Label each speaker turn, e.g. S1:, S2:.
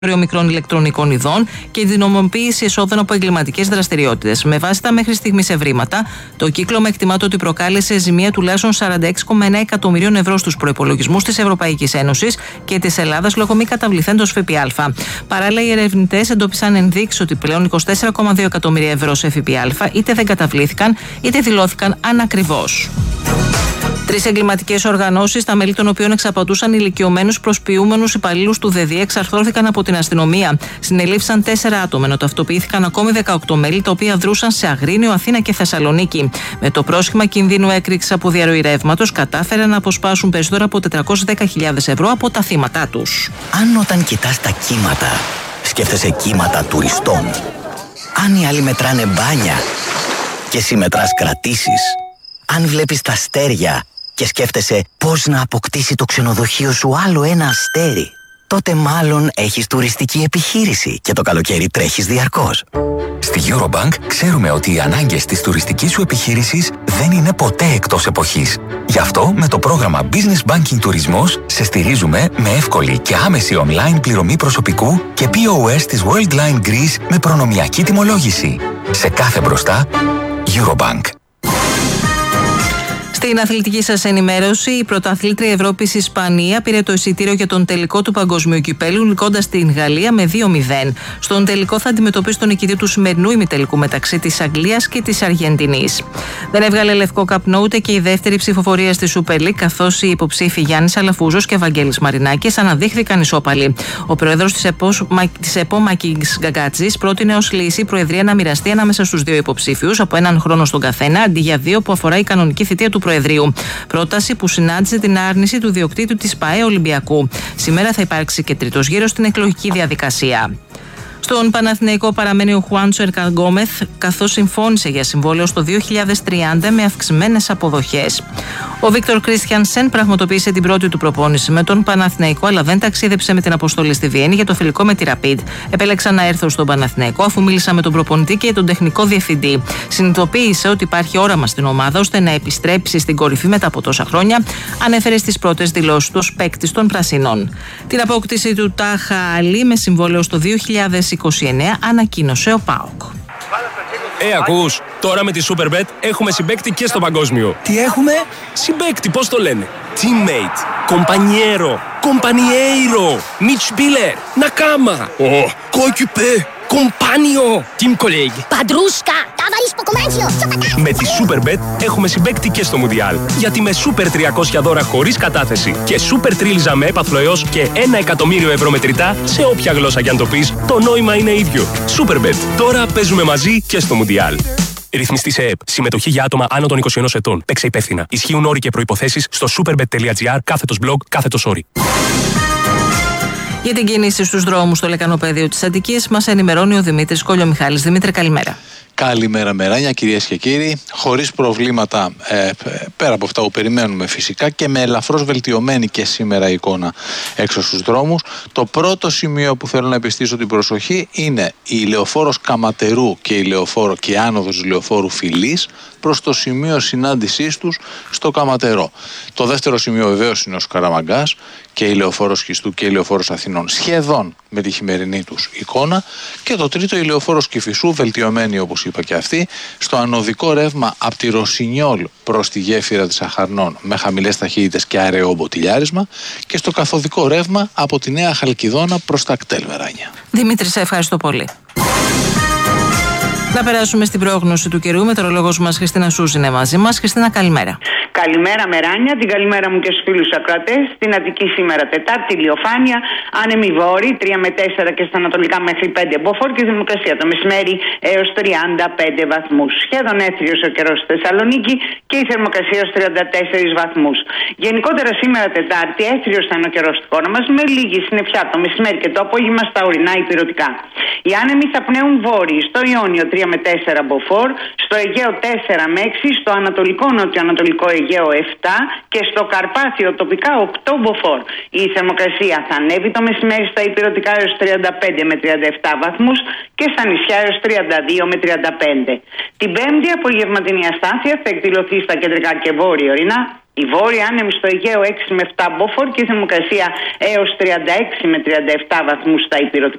S1: μικρών ηλεκτρονικών ειδών και την νομιμοποίηση εσόδων από εγκληματικές δραστηριότητες. Με βάση τα μέχρι στιγμής ευρήματα, το κύκλωμα εκτιμάται ότι προκάλεσε ζημία τουλάχιστον 46,1 εκατομμυρίων ευρώ στους προϋπολογισμούς της Ευρωπαϊκής Ένωσης και της Ελλάδας λόγω μη καταβληθέντος ΦΠΑ. Παράλληλα, οι ερευνητές εντόπισαν ενδείξεις ότι πλέον 24,2 εκατομμύρια ευρώ σε ΦΠΑ είτε δεν καταβλήθηκαν είτε δηλώθηκαν ανακριβώς. 3 εγκληματικές οργανώσεις, τα μέλη των οποίων εξαπατούσαν ηλικιωμένους προσποιούμενους υπαλλήλους του ΔΕΔΙ, εξαρθρώθηκαν από την αστυνομία. Συνελήφθησαν 4 άτομα, ενώ ταυτοποιήθηκαν ακόμη 18 μέλη, τα οποία δρούσαν σε Αγρίνιο, Αθήνα και Θεσσαλονίκη. Με το πρόσχημα κινδύνου έκρηξης από διαρροή ρεύματος, κατάφεραν να αποσπάσουν περισσότερα από 410.000 ευρώ από τα θύματά τους.
S2: Αν όταν κοιτάς τα κύματα, σκέφτεσαι κύματα τουριστών. Αν οι άλλοι μετράνε μπάνια και εσύ μετράς κρατήσεις. Αν βλέπεις τα αστέρια και σκέφτεσαι πώς να αποκτήσει το ξενοδοχείο σου άλλο ένα αστέρι, τότε μάλλον έχεις τουριστική επιχείρηση και το καλοκαίρι τρέχεις διαρκώς.
S3: Στη Eurobank ξέρουμε ότι οι ανάγκες της τουριστικής σου επιχείρησης δεν είναι ποτέ εκτός εποχής. Γι' αυτό με το πρόγραμμα Business Banking Τουρισμός σε στηρίζουμε με εύκολη και άμεση online πληρωμή προσωπικού και POS της Worldline Greece με προνομιακή τιμολόγηση. Σε κάθε μπροστά, Eurobank.
S1: Στην αθλητική σας ενημέρωση, η πρωταθλήτρια Ευρώπης Ισπανία πήρε το εισιτήριο για τον τελικό του Παγκοσμίου Κυπέλλου, νικώντας την Γαλλία με 2-0. Στον τελικό θα αντιμετωπίσει τον νικητή του σημερινού ημιτελικού μεταξύ της Αγγλίας και της Αργεντινής. Δεν έβγαλε λευκό καπνό ούτε και η δεύτερη ψηφοφορία στη Super League, καθώς οι υποψήφοι Γιάννης Αλαφούζος και Βαγγέλης Μαρινάκης αναδείχθηκαν ισόπαλοι. Ο πρόεδρος της ΕΠΟ, Μάκης Γκαγκάτζης, πρότεινε ως λύση η Προεδρία να μοιραστεί ανάμεσα στους δύο υποψήφιους από έναν χρόνο στον καθένα, αντί για 2 που αφορά η κανονική θητεία του Προεδρείου. Πρόταση που συνάντησε την άρνηση του διοκτήτου της ΠΑΕ Ολυμπιακού. Σήμερα θα υπάρξει και τρίτος γύρος στην εκλογική διαδικασία. Στον Παναθηναϊκό παραμένει ο Χουάντσο Ερκαγκόμεθ, καθώς συμφώνησε για συμβόλαιο στο 2030 με αυξημένες αποδοχές. Ο Βίκτορ Κρίστιανσεν πραγματοποίησε την πρώτη του προπόνηση με τον Παναθηναϊκό, αλλά δεν ταξίδεψε με την αποστολή στη Βιέννη για το φιλικό με τη Rapid. Επέλεξα να έρθω στον Παναθηναϊκό αφού μίλησα με τον προπονητή και τον τεχνικό διευθυντή. Συνειδητοποίησε ότι υπάρχει όραμα στην ομάδα ώστε να επιστρέψει στην κορυφή μετά από τόσα χρόνια, ανέφερε στις πρώτες δηλώσεις του ως παίκτης των Πρασινών. Την απόκτηση του Τάχα Αλή με συμβόλαιο στο 2029 ανακοίνωσε ο ΠΑΟΚ.
S4: Ακούς, τώρα με τη Superbet έχουμε συμπαίκτη και στο παγκόσμιο.
S5: Τι έχουμε?
S4: Συμπαίκτη, πώς το λένε? Teammate, compañero, compañeiro, Mitspieler, Nakama, coéquipier, compagno, team colleague.
S6: Padrusca, ταβαρίσκο κομμάτιο.
S4: Με τη Superbet έχουμε συμπαίκτη και στο Μουντιάλ. Γιατί με Super 300 δώρα χωρίς κατάθεση και Super Τρίλιζα με έπαθλο έως και 1 εκατομμύριο ευρώ μετρητά, σε όποια γλώσσα κι αν το πεις, το νόημα είναι ίδιο. Superbet. Τώρα παίζουμε μαζί και στο Μουντιάλ. Ρυθμιστή σε ΕΠ. Συμμετοχή για άτομα άνω των 21 ετών. Παίξε υπεύθυνα. Ισχύουν όροι και προϋποθέσεις στο superbet.gr/blog/όροι.
S1: Για την κίνηση στους δρόμους στο λεκανοπέδιο της Αττικής μας ενημερώνει ο Δημήτρης Κολιομιχάλης. Δημήτρη, καλημέρα.
S7: Καλημέρα Μεράνια, κυρίες και κύριοι. Χωρίς προβλήματα, πέρα από αυτά που περιμένουμε φυσικά, και με ελαφρώς βελτιωμένη και σήμερα εικόνα έξω στους δρόμους. Το πρώτο σημείο που θέλω να επιστήσω την προσοχή είναι η λεωφόρος Καματερού και η άνοδος λεωφόρου Φιλής προς το σημείο συνάντησής τους στο Καματερό. Το δεύτερο σημείο βεβαίως είναι ο Σκαραμαγκάς και η λεωφόρος Χιστού και η λεωφόρος Αθηνών, σχεδόν με τη χειμερινή τους εικόνα. Και το τρίτο, η λεωφόρος Κηφισού, βελτιωμένη όπως είπα και αυτή, στο ανωδικό ρεύμα από τη Ρωσινιόλ προς τη γέφυρα της Αχαρνών με χαμηλές ταχύτητες και αραιό μποτιλιάρισμα, και στο καθοδικό ρεύμα από τη Νέα Χαλκιδόνα προς τα Κτέλ, Μεράνια.
S1: Δημήτρη, σε ευχαριστώ πολύ. Να περάσουμε στην πρόγνωση του καιρού. Μετεωρολόγος μας Χριστίνα Σούζη είναι μαζί μας. Χριστίνα, καλημέρα.
S8: Καλημέρα Μεράνια, την καλημέρα μου και στους φίλους ακροατές. Στην Αττική σήμερα Τετάρτη, ηλιοφάνεια, άνεμοι βόρειοι 3 με 4 και στα ανατολικά μέχρι 5 μποφόρ και θερμοκρασία το μεσημέρι έως 35 βαθμούς. Σχεδόν έθριος ο καιρός στη Θεσσαλονίκη και η θερμοκρασία έως 34 βαθμούς. Γενικότερα σήμερα Τετάρτη έθριος θα είναι ο καιρός στη χώρα μας, με λίγη συννεφιά το μεσημέρι και το απόγευμα στα ορεινά υπηρετικά. Οι άνεμοι θα πνέουν βόρειοι στο Ιόνιο 3 με 4 μποφόρ, στο Αιγαίο 4 με 6, στο ανατολικό νοτιοανατολικό Αιγαίο 7 και στο Καρπάθιο τοπικά 8 μποφόρ. Η θερμοκρασία θα ανέβει το μεσημέρι στα υπηρετικά έως 35 με 37 βαθμούς και στα νησιά έως 32 με 35. Την Πέμπτη απογευματινή αστάθεια θα εκδηλωθεί στα κεντρικά και βόρεια ορεινά Η βόρεια άνεμη στο Αιγαίο 6 με 7 μποφόρ και η θερμοκρασία έως 36 με 37 βαθμούς στα υπηρετικά.